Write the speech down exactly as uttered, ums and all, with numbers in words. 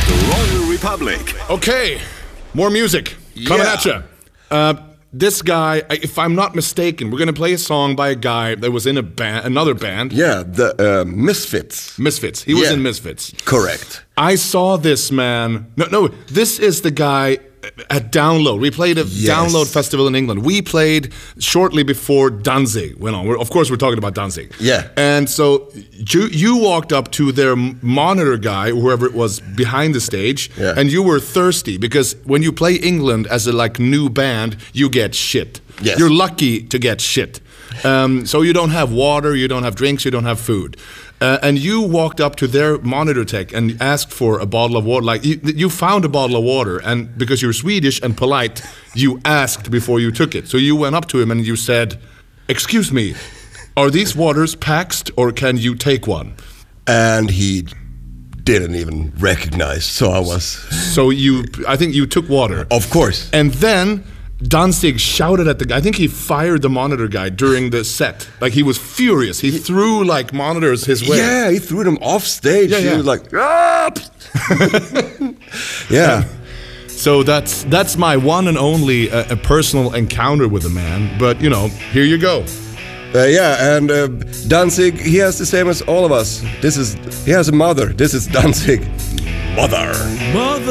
Royal Republic. Okay, more music coming Yeah. at you. Uh, this guy, if I'm not mistaken, we're gonna play a song by a guy that was in a band, another band. Yeah, the uh, Misfits. Misfits. He was Yeah. in Misfits. Correct. I saw this man. No, no, this is the guy at Download. We played a Yes. Download festival in England. We played shortly before Danzig went on. We're, of course, we're talking about Danzig. Yeah. And so you, you walked up to their monitor guy, whoever it was behind the stage, Yeah. and you were thirsty because when you play England as a like new band, you get shit. Yes. You're lucky to get shit. Um, so you don't have water, you don't have drinks, you don't have food. Uh, and you walked up to their monitor tech and asked for a bottle of water. Like you, you found a bottle of water, and because you're Swedish and polite, you asked before you took it. So you went up to him and you said, "Excuse me, are these waters paxed or can you take one?" And he didn't even recognize, so I was... So you, I think you took water. Of course. And then Danzig shouted at the guy. I think he fired the monitor guy during the set. Like he was furious. He threw like monitors his way. Yeah, he threw them off stage. Yeah, He yeah. was like, ah! Yeah. So that's that's my one and only uh, a personal encounter with a man. But you know, here you go. Uh, yeah, and uh, Danzig, he has the same as all of us. This is, he has a mother. This is Danzig. Mother. Mother.